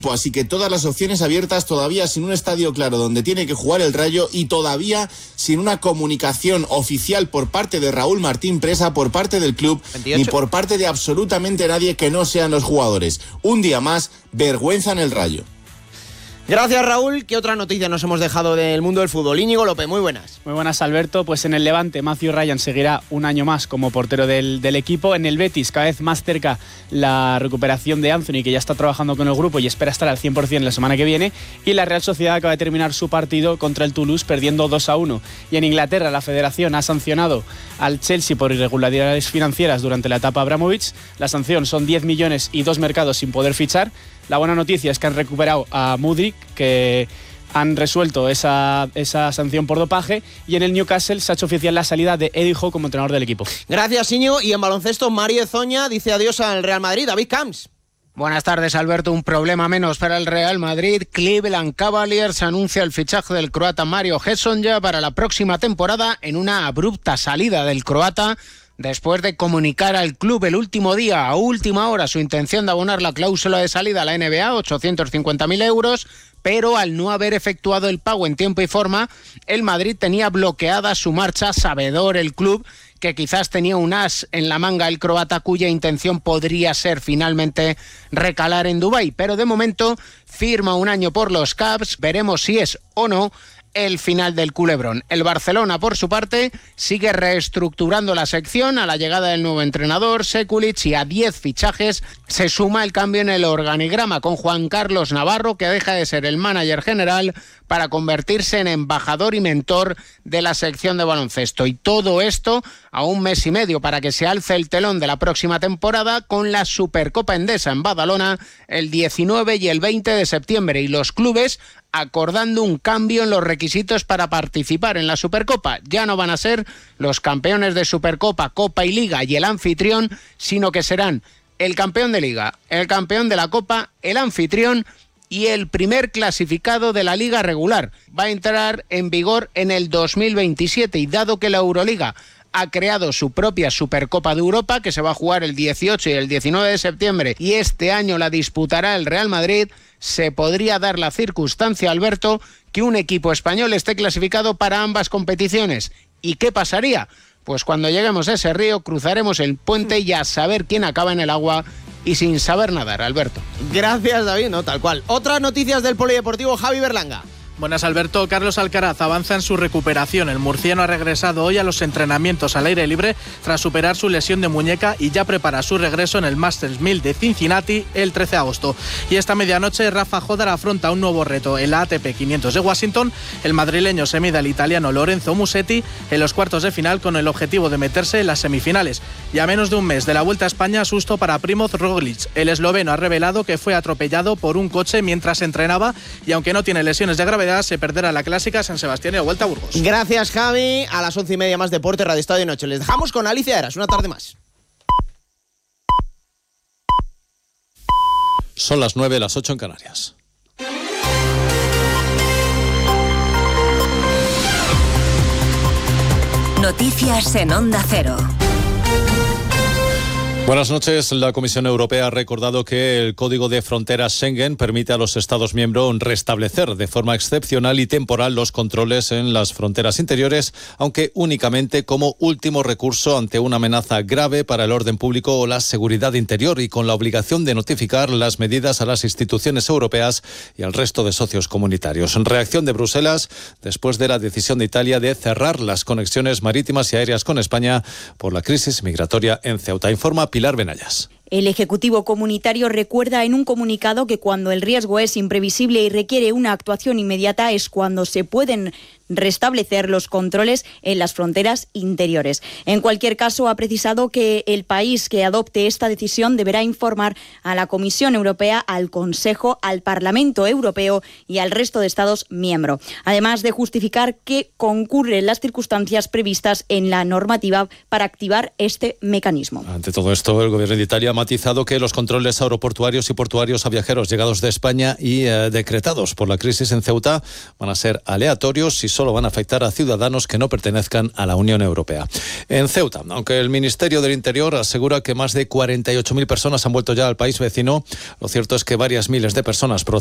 Así que todas las opciones abiertas, todavía sin un estadio claro donde tiene que jugar el Rayo y todavía sin una comunicación oficial por parte de Raúl Martín Presa, por parte del club, 28. ni por parte de absolutamente nadie que no sean los jugadores. Un día más, vergüenza en el Rayo. Gracias, Raúl. ¿Qué otra noticia nos hemos dejado del mundo del fútbol? Íñigo López, muy buenas. Muy buenas, Alberto. Pues en el Levante, Matthew Ryan seguirá un año más como portero del equipo. En el Betis, cada vez más cerca la recuperación de Anthony, que ya está trabajando con el grupo y espera estar al 100% la semana que viene. Y la Real Sociedad acaba de terminar su partido contra el Toulouse perdiendo 2-1. Y en Inglaterra, la Federación ha sancionado al Chelsea por irregularidades financieras durante la etapa Abramovich. La sanción son 10 millones y 2 mercados sin poder fichar. La buena noticia es que han recuperado a Mudryk, que han resuelto esa sanción por dopaje, y en el Newcastle se ha hecho oficial la salida de Eddie Howe como entrenador del equipo. Gracias, Íñigo. Y en baloncesto, Mario Ezoña dice adiós al Real Madrid. David Camps. Buenas tardes, Alberto. Un problema menos para el Real Madrid. Cleveland Cavaliers anuncia el fichaje del croata Mario Hezonja para la próxima temporada en una abrupta salida del croata, después de comunicar al club el último día, a última hora, su intención de abonar la cláusula de salida a la NBA, 850.000 euros, pero al no haber efectuado el pago en tiempo y forma, el Madrid tenía bloqueada su marcha, sabedor el club que quizás tenía un as en la manga el croata, cuya intención podría ser finalmente recalar en Dubái, pero de momento firma un año por los Cavs. Veremos si es o no el final del culebrón. El Barcelona, por su parte, sigue reestructurando la sección. A la llegada del nuevo entrenador, Sekulic, y a 10 fichajes se suma el cambio en el organigrama, con Juan Carlos Navarro, que deja de ser el manager general para convertirse en embajador y mentor de la sección de baloncesto. Y todo esto a un mes y medio para que se alce el telón de la próxima temporada, con la Supercopa Endesa en Badalona el 19 y el 20 de septiembre, y los clubes acordando un cambio en los requisitos para participar en la Supercopa. Ya no van a ser los campeones de Supercopa, Copa y Liga y el anfitrión, sino que serán el campeón de Liga, el campeón de la Copa, el anfitrión y el primer clasificado de la Liga regular. Va a entrar en vigor en el 2027, y dado que la Euroliga ha creado su propia Supercopa de Europa, que se va a jugar el 18 y el 19 de septiembre, y este año la disputará el Real Madrid, se podría dar la circunstancia, Alberto, que un equipo español esté clasificado para ambas competiciones. ¿Y qué pasaría? Pues cuando lleguemos a ese río, cruzaremos el puente y a saber quién acaba en el agua y sin saber nadar, Alberto. Gracias, David. No, tal cual. Otras noticias del polideportivo, Javi Berlanga. Buenas, Alberto. Carlos Alcaraz avanza en su recuperación. El murciano ha regresado hoy a los entrenamientos al aire libre tras superar su lesión de muñeca y ya prepara su regreso en el Masters 1000 de Cincinnati el 13 de agosto. Y esta medianoche Rafa Jodar afronta un nuevo reto en la ATP 500 de Washington. El madrileño se mide al italiano Lorenzo Musetti en los cuartos de final, con el objetivo de meterse en las semifinales. Y a menos de un mes de la Vuelta a España, susto para Primoz Roglic. El esloveno ha revelado que fue atropellado por un coche mientras entrenaba, y aunque no tiene lesiones de gravedad, se perderá la clásica San Sebastián y la Vuelta a Burgos. Gracias, Javi. A las 11:30 más deporte, Radio Estadio Noche. Les dejamos con Alicia Eras. Una tarde más. Son las 9, las 8 en Canarias. Noticias en Onda Cero. Buenas noches. La Comisión Europea ha recordado que el Código de Fronteras Schengen permite a los Estados miembros restablecer de forma excepcional y temporal los controles en las fronteras interiores, aunque únicamente como último recurso ante una amenaza grave para el orden público o la seguridad interior, y con la obligación de notificar las medidas a las instituciones europeas y al resto de socios comunitarios. En reacción de Bruselas, después de la decisión de Italia de cerrar las conexiones marítimas y aéreas con España por la crisis migratoria en Ceuta. Informa Pilar Benayas. El Ejecutivo Comunitario recuerda en un comunicado que cuando el riesgo es imprevisible y requiere una actuación inmediata es cuando se pueden restablecer los controles en las fronteras interiores. En cualquier caso, ha precisado que el país que adopte esta decisión deberá informar a la Comisión Europea, al Consejo, al Parlamento Europeo y al resto de Estados miembros, además de justificar que concurren las circunstancias previstas en la normativa para activar este mecanismo. Ante todo esto, el Gobierno de Italia ha matizado que los controles aeroportuarios y portuarios a viajeros llegados de España y decretados por la crisis en Ceuta van a ser aleatorios y solo solo van a afectar a ciudadanos que no pertenezcan a la Unión Europea. En Ceuta, aunque el Ministerio del Interior asegura que más de 48.000 personas han vuelto ya al país vecino, lo cierto es que varias miles de personas